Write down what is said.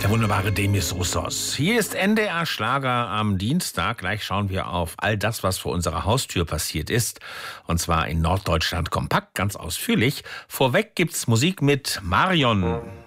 Der wunderbare Demis Roussos. Hier ist NDR Schlager am Dienstag. Gleich schauen wir auf all das, was vor unserer Haustür passiert ist. Und zwar in Norddeutschland kompakt, ganz ausführlich. Vorweg gibt's Musik mit Marion.